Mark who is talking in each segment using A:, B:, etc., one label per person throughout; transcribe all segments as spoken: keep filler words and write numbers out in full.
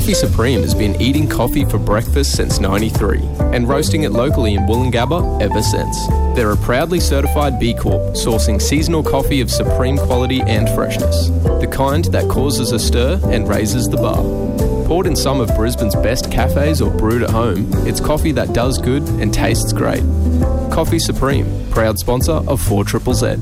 A: Coffee Supreme has been eating coffee for breakfast since ninety-three and roasting it locally in Woolloongabba ever since. They're a proudly certified B Corp, sourcing seasonal coffee of supreme quality and freshness. The kind that causes a stir and raises the bar. Poured in some of Brisbane's best cafes or brewed at home, it's coffee that does good and tastes great. Coffee Supreme, proud sponsor of four Z Z Z.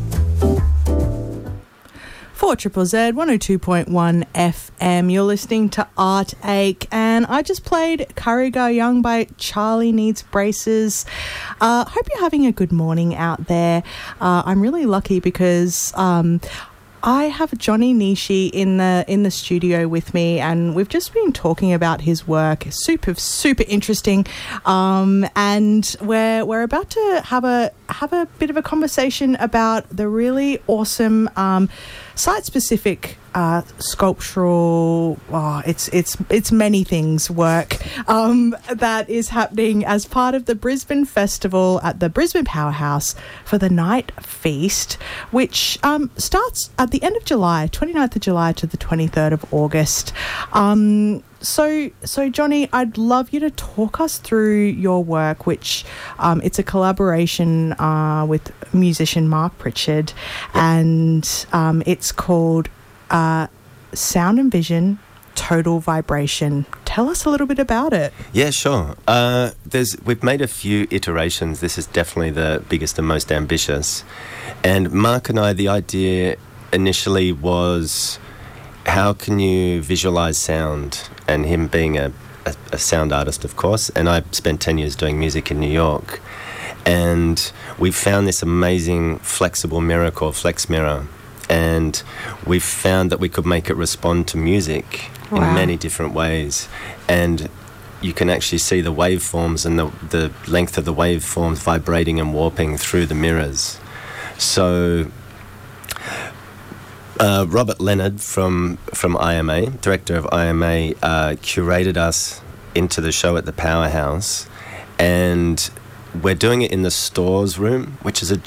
B: four Z Z Z, one oh two point one F M. You're listening to Art Ache, and I just played Currigar Young by Charlie Needs Braces. Uh, hope you're having a good morning out there. Uh, I'm really lucky because um, I have Johnny Nishi in the in the studio with me, and we've just been talking about his work. Super, super interesting. Um, and we're we're about to have a have a bit of a conversation about the really awesome um, site-specific uh, sculptural. Oh, it's it's it's many things work um, that is happening as part of the Brisbane Festival at the Brisbane Powerhouse for the Night Feast, which um, starts at the end of July, twenty-ninth of July to the twenty-third of August. Um, So, so Johnny, I'd love you to talk us through your work, which um, it's a collaboration uh, with musician Mark Pritchard, and um, it's called uh, Sound and Vision, Total Vibration. Tell us a little bit about it.
C: Yeah, sure. Uh, there's we've made a few iterations. This is definitely the biggest and most ambitious. And Mark and I, the idea initially was, how can you visualise sound? And him being a, a, a sound artist, of course, and I spent ten years doing music in New York, and we found this amazing flexible mirror called Flex Mirror, and we found that we could make it respond to music wow. in many different ways, and you can actually see the waveforms and the, the length of the waveforms vibrating and warping through the mirrors. So Uh, Robert Leonard from, from I M A, director of I M A, uh, curated us into the show at the Powerhouse, and we're doing it in the Stores room, which is a